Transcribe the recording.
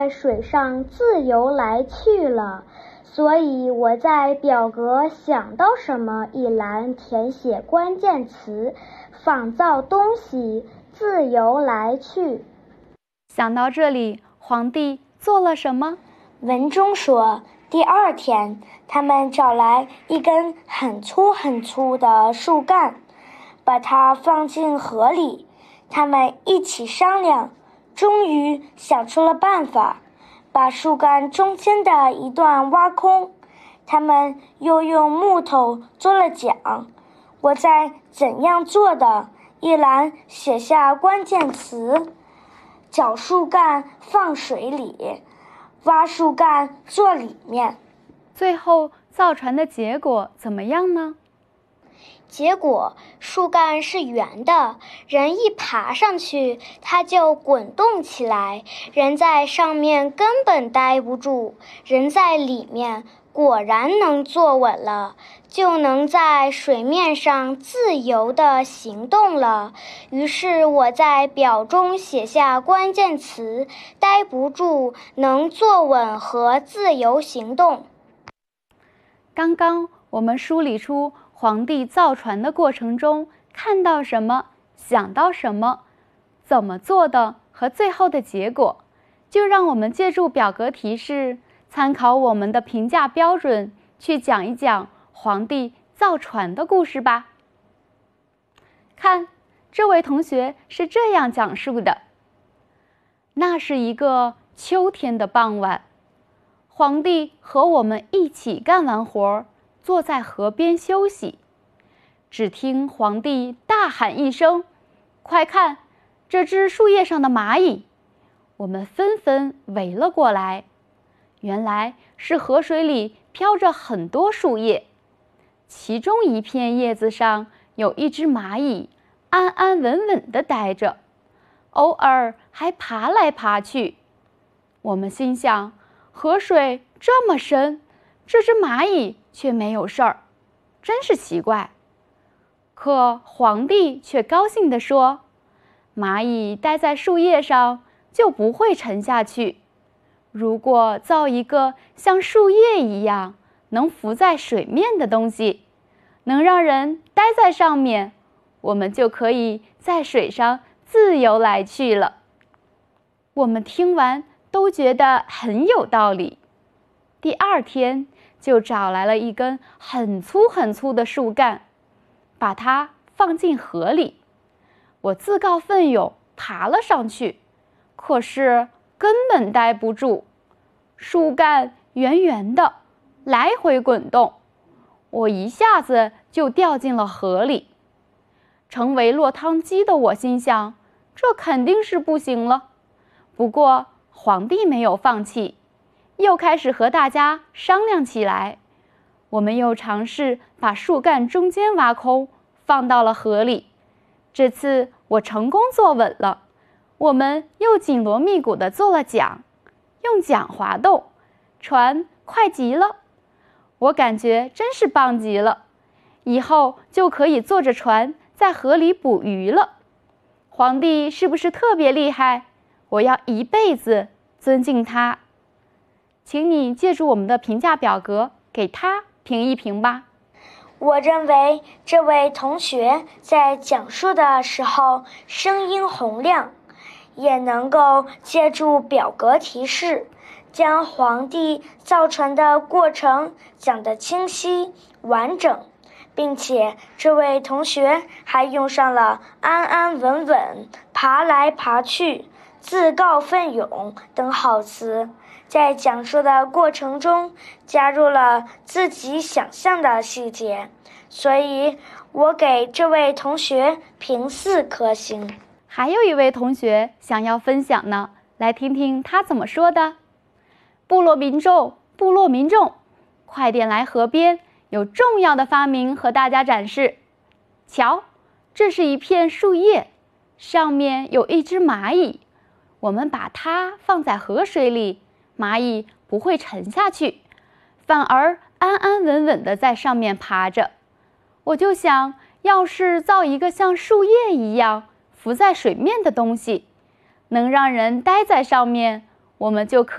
在水上自由来去了，所以我在表格想到什么一栏填写关键词，仿造东西，自由来去。 想到这里，皇帝做了什么？ 文中说，第二天，他们找来一根很粗很粗的树干，把它放进河里。他们一起商量，终于想出了办法，把树干中间的一段挖空。他们又用木头做了桨。我在怎样做的一栏写下关键词：绞树干放水里，挖树干做里面。 最后造船的结果怎么样呢？ 结果树干是圆的，人一爬上去，它就滚动起来，人在上面根本待不住，人在里面果然能坐稳了，就能在水面上自由地行动了。于是我在表中写下关键词：待不住、能坐稳和自由行动。 刚刚我们梳理出皇帝造船的过程中看到什么，想到什么，怎么做的和最后的结果，就让我们借助表格提示，参考我们的评价标准，去讲一讲皇帝造船的故事吧。看，这位同学是这样讲述的：那是一个秋天的傍晚，皇帝和我们一起干完活，坐在河边休息。只听皇帝大喊一声：“快看，这只树叶上的蚂蚁！”我们纷纷围了过来。原来是河水里飘着很多树叶，其中一片叶子上有一只蚂蚁，安安稳稳地待着，偶尔还爬来爬去。我们心想，河水这么深，这只蚂蚁却没有事儿，真是奇怪。可皇帝却高兴地说：“蚂蚁待在树叶上就不会沉下去。如果造一个像树叶一样能浮在水面的东西，能让人待在上面，我们就可以在水上自由来去了。”我们听完都觉得很有道理。第二天就找来了一根很粗很粗的树干，把它放进河里。我自告奋勇爬了上去，可是根本待不住，树干圆圆的，来回滚动，我一下子就掉进了河里。成为落汤鸡的我心想，这肯定是不行了。不过皇帝没有放弃，又开始和大家商量起来。我们又尝试把树干中间挖空，放到了河里。这次我成功坐稳了。我们又紧锣密鼓地做了桨，用桨划动，船快极了。我感觉真是棒极了，以后就可以坐着船在河里捕鱼了。皇帝是不是特别厉害？我要一辈子尊敬他。请你借助我们的评价表格给他评一评吧。 我认为这位同学在讲述的时候声音洪亮，也能够借助表格提示，将皇帝造船的过程讲得清晰完整，并且这位同学还用上了安安稳稳、爬来爬去、自告奋勇等好词，在讲述的过程中加入了自己想象的细节，所以我给这位同学评4颗星。 还有一位同学想要分享呢，来听听他怎么说的。部落民众，部落民众，快点来河边，有重要的发明和大家展示。瞧，这是一片树叶，上面有一只蚂蚁。我们把它放在河水里，蚂蚁不会沉下去，反而安安稳稳地在上面爬着。我就想，要是造一个像树叶一样浮在水面的东西，能让人待在上面，我们就可以